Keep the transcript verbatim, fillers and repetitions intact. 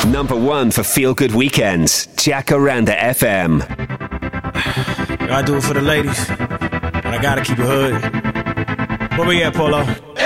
Number one for Feel Good Weekends, Jacaranda F M. I do it for the ladies, but I gotta keep it hood. Where we at, Polo?